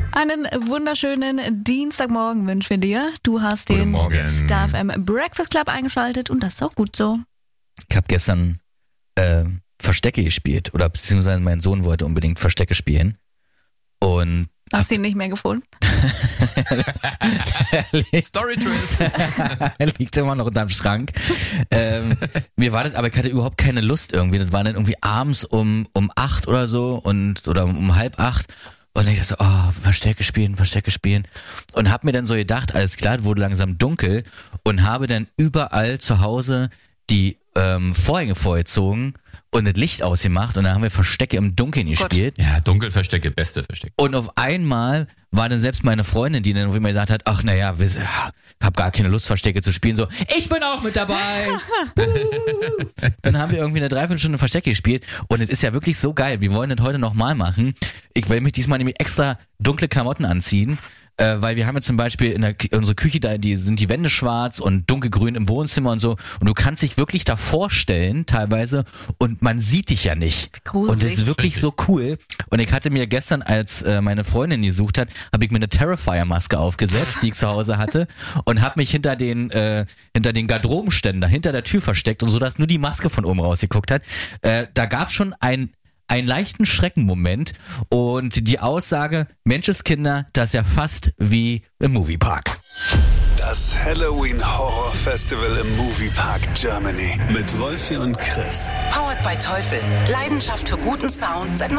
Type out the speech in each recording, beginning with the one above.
Einen wunderschönen Dienstagmorgen wünschen wir dir. Du hast den Star FM Breakfast Club eingeschaltet und das ist auch gut so. Ich habe gestern Verstecke gespielt oder beziehungsweise mein Sohn wollte unbedingt Verstecke spielen und hast du ihn nicht mehr gefunden? Storytwist. Er liegt immer noch unterm Schrank. Mir war das, aber ich hatte überhaupt keine Lust irgendwie. Das war dann irgendwie abends um 8 oder so oder um 7:30. Und ich dachte so, Verstecke spielen. Und hab mir dann so gedacht, alles klar, es wurde langsam dunkel und habe dann überall zu Hause die Vorhänge vorgezogen und das Licht ausgemacht und dann haben wir Verstecke im Dunkeln gespielt. Ja, Dunkelverstecke, beste Verstecke. Und auf einmal war dann selbst meine Freundin, die dann irgendwie mal gesagt hat, ach naja, hab gar keine Lust Verstecke zu spielen, so, ich bin auch mit dabei. Dann haben wir irgendwie eine Dreiviertelstunde Verstecke gespielt und es ist ja wirklich so geil, wir wollen das heute nochmal machen. Ich will mich diesmal nämlich extra dunkle Klamotten anziehen. Weil wir haben ja zum Beispiel unsere Küche, da sind die Wände schwarz und dunkelgrün im Wohnzimmer und so und du kannst dich wirklich da vorstellen teilweise und man sieht dich ja nicht. Gruselig. Und das ist wirklich so cool und ich hatte mir gestern, als meine Freundin gesucht hat, habe ich mir eine Terrifier-Maske aufgesetzt, die ich zu Hause hatte und habe mich hinter den Garderobenständer, hinter der Tür versteckt und so, dass nur die Maske von oben rausgeguckt hat. Da gab schon einen leichten Schreckenmoment und die Aussage, Menschenskinder, das ist ja fast wie im Moviepark. Das Halloween Horror Festival im Moviepark Germany mit Wolfi und Chris. Powered by Teufel. Leidenschaft für guten Sound seit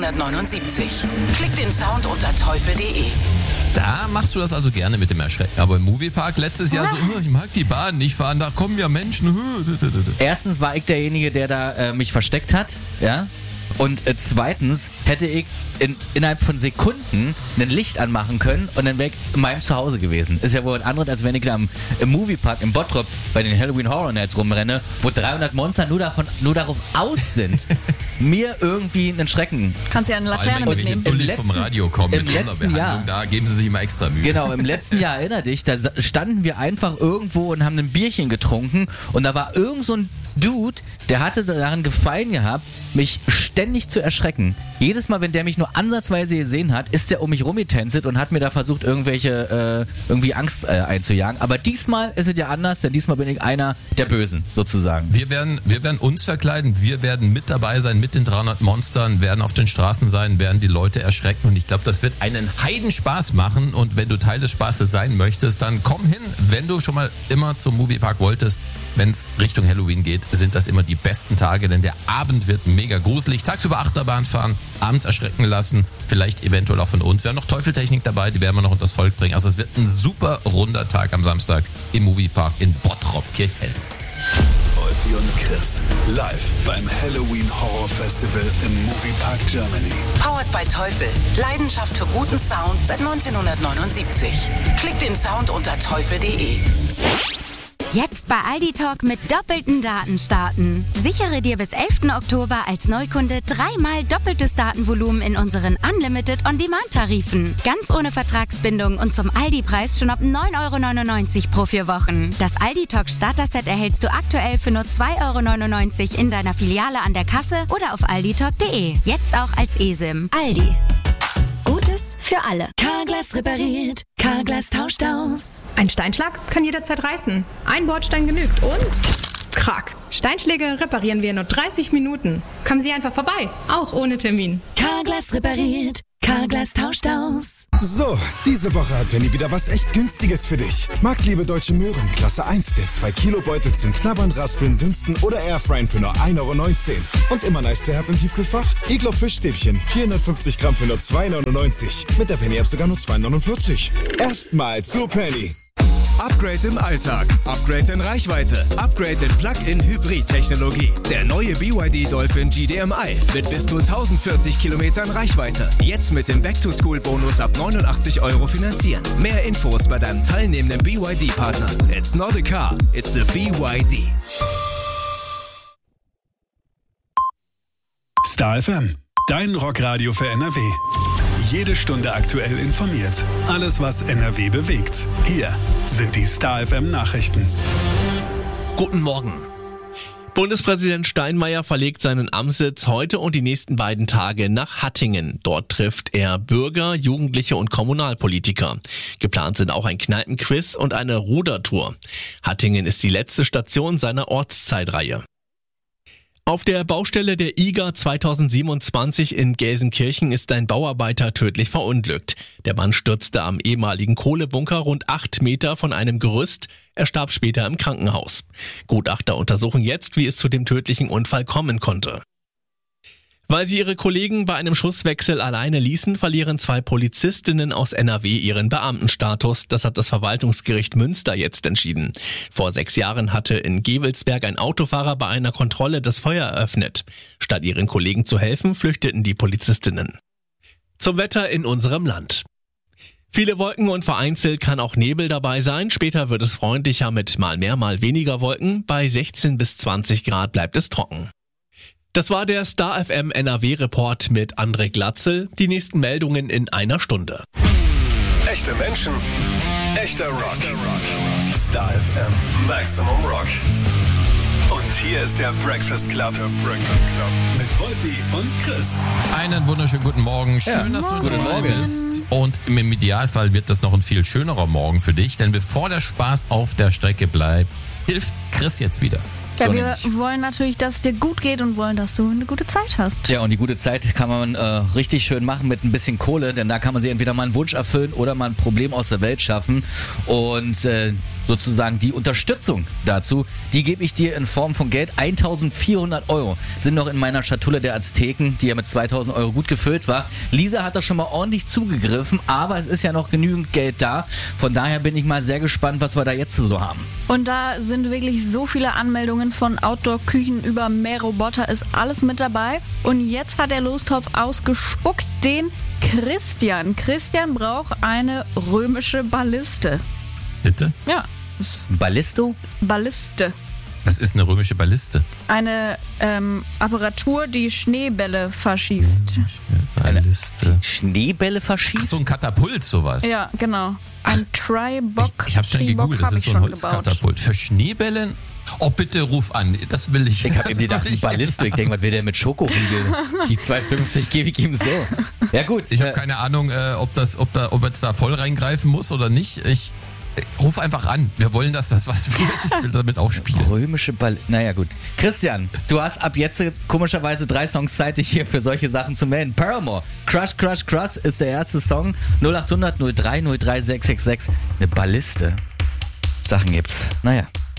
1979. Klick den Sound unter teufel.de. Da machst du das also gerne mit dem Erschrecken. Aber im Moviepark letztes Jahr so, ich mag die Bahn nicht fahren, da kommen ja Menschen. Erstens war ich derjenige, der da mich versteckt hat, ja. Und zweitens hätte ich innerhalb von Sekunden ein Licht anmachen können und dann wäre ich in meinem Zuhause gewesen. Ist ja wohl was anderes, als wenn ich da im Moviepark in Bottrop bei den Halloween Horror Nights rumrenne, wo 300 Monster nur darauf aus sind, mir irgendwie einen Schrecken. Kannst ja eine Laterne mitnehmen. Wenn die vom Radio kommen im mit letzten Jahr, da geben sie sich immer extra Mühe. Genau, im letzten Jahr, erinner dich, da standen wir einfach irgendwo und haben ein Bierchen getrunken und da war irgend so ein Dude, der hatte daran gefallen gehabt, mich ständig zu erschrecken. Jedes Mal, wenn der mich nur ansatzweise gesehen hat, ist der um mich rumgetänzelt und hat mir da versucht, irgendwie Angst einzujagen. Aber diesmal ist es ja anders, denn diesmal bin ich einer der Bösen, sozusagen. Wir werden uns verkleiden, wir werden mit dabei sein, mit den 300 Monstern, werden auf den Straßen sein, werden die Leute erschrecken und ich glaube, das wird einen Heidenspaß machen und wenn du Teil des Spaßes sein möchtest, dann komm hin, wenn du schon mal immer zum Moviepark wolltest. Wenn es Richtung Halloween geht, sind das immer die besten Tage, denn der Abend wird mega gruselig. Tagsüber Achterbahn fahren, abends erschrecken lassen, vielleicht eventuell auch von uns. Wir haben noch Teufeltechnik dabei, die werden wir noch unters Volk bringen. Also es wird ein super runder Tag am Samstag im Moviepark in Bottrop, Kirchhellen. Wolfi und Chris, live beim Halloween Horror Festival im Moviepark Germany. Powered by Teufel. Leidenschaft für guten Sound seit 1979. Klick den Sound unter teufel.de. Jetzt bei Aldi Talk mit doppelten Daten starten. Sichere dir bis 11. Oktober als Neukunde 3-mal doppeltes Datenvolumen in unseren Unlimited On-Demand-Tarifen. Ganz ohne Vertragsbindung und zum Aldi-Preis schon ab 9,99 € pro 4 Wochen. Das Aldi Talk Starter-Set erhältst du aktuell für nur 2,99 € in deiner Filiale an der Kasse oder auf alditalk.de. Jetzt auch als eSIM. Aldi. Gutes für alle. Carglass repariert, Carglass tauscht aus. Ein Steinschlag kann jederzeit reißen. Ein Bordstein genügt und krack. Steinschläge reparieren wir in nur 30 Minuten. Kommen Sie einfach vorbei, auch ohne Termin. Carglass repariert, Carglass tauscht aus. So, diese Woche hat Penny wieder was echt Günstiges für dich. Marktliebe Deutsche Möhren, Klasse 1, der 2-Kilo-Beutel zum Knabbern, Raspeln, Dünsten oder Airfryen für nur 1,19 € Und immer nice to have im Tiefkühlfach. Iglo Fischstäbchen, 450 Gramm für nur 2,99 €. Mit der Penny-App sogar nur 2,49 €. Erstmal zu Penny. Upgrade im Alltag, Upgrade in Reichweite, Upgrade in Plug-in-Hybrid-Technologie. Der neue BYD Dolphin GDMI mit bis zu 1040 Kilometern Reichweite. Jetzt mit dem Back-to-School-Bonus ab 89 € finanzieren. Mehr Infos bei deinem teilnehmenden BYD-Partner. It's not a car, it's a BYD. Star FM, dein Rockradio für NRW. Jede Stunde aktuell informiert. Alles, was NRW bewegt. Hier sind die Star FM Nachrichten. Guten Morgen. Bundespräsident Steinmeier verlegt seinen Amtssitz heute und die nächsten beiden Tage nach Hattingen. Dort trifft er Bürger, Jugendliche und Kommunalpolitiker. Geplant sind auch ein Kneipenquiz und eine Rudertour. Hattingen ist die letzte Station seiner Ortszeitreihe. Auf der Baustelle der IGA 2027 in Gelsenkirchen ist ein Bauarbeiter tödlich verunglückt. Der Mann stürzte am ehemaligen Kohlebunker rund 8 Meter von einem Gerüst. Er starb später im Krankenhaus. Gutachter untersuchen jetzt, wie es zu dem tödlichen Unfall kommen konnte. Weil sie ihre Kollegen bei einem Schusswechsel alleine ließen, verlieren 2 Polizistinnen aus NRW ihren Beamtenstatus. Das hat das Verwaltungsgericht Münster jetzt entschieden. Vor 6 Jahren hatte in Gevelsberg ein Autofahrer bei einer Kontrolle das Feuer eröffnet. Statt ihren Kollegen zu helfen, flüchteten die Polizistinnen. Zum Wetter in unserem Land. Viele Wolken und vereinzelt kann auch Nebel dabei sein. Später wird es freundlicher mit mal mehr, mal weniger Wolken. Bei 16 bis 20 Grad bleibt es trocken. Das war der Star FM NRW-Report mit André Glatzel. Die nächsten Meldungen in einer Stunde. Echte Menschen, echter Rock. Star FM Maximum Rock. Und hier ist der Breakfast Club. Mit Wolfi und Chris. Einen wunderschönen guten Morgen. Schön, dass du dabei bist. Und im Idealfall wird das noch ein viel schönerer Morgen für dich. Denn bevor der Spaß auf der Strecke bleibt, hilft Chris jetzt wieder. Ja, wir wollen natürlich, dass es dir gut geht und wollen, dass du eine gute Zeit hast. Ja, und die gute Zeit kann man richtig schön machen mit ein bisschen Kohle, denn da kann man sich entweder mal einen Wunsch erfüllen oder mal ein Problem aus der Welt schaffen. Und sozusagen die Unterstützung dazu, die gebe ich dir in Form von Geld. 1.400 € sind noch in meiner Schatulle der Azteken, die ja mit 2.000 € gut gefüllt war. Lisa hat da schon mal ordentlich zugegriffen, aber es ist ja noch genügend Geld da. Von daher bin ich mal sehr gespannt, was wir da jetzt so haben. Und da sind wirklich so viele Anmeldungen von Outdoor-Küchen über Mähroboter, ist alles mit dabei. Und jetzt hat der Lostopf ausgespuckt den Christian. Christian braucht eine römische Balliste. Bitte? Ja. Ballisto? Balliste. Das ist eine römische Balliste. Eine Apparatur, die Schneebälle verschießt. Balliste. Schneebälle verschießt? Ach, so ein Katapult, sowas. Ja, genau. Ein Tribock. Ich habe schon gegoogelt, das ist so ein Holzkatapult. Für Schneebälle? Oh, bitte ruf an, das will ich. Ich habe ihm gedacht, ein Ballisto. Ich denke, was will der mit Schokoriegel? Die 2,50 gebe ich ihm so. Ja gut. Ich habe keine Ahnung, ob jetzt da voll reingreifen muss oder nicht. Ich ruf einfach an. Wir wollen, dass das was wird. Ich will damit auch spielen. Römische Ball. Naja, gut. Christian, du hast ab jetzt komischerweise 3 Songs Zeit, dich hier für solche Sachen zu melden. Paramore, Crush, Crush, Crush ist der erste Song. 0800 03 03 666. Eine Balliste. Sachen gibt's. Naja.